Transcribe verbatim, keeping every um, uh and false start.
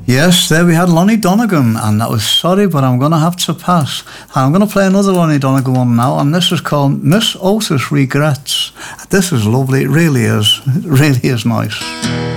Yes, there we had Lonnie Donegan, and that was Sorry, but I'm going to have to pass. And I'm going to play another Lonnie Donegan one now, and this is called Miss Otis Regrets. This is lovely, it really is. It really is nice.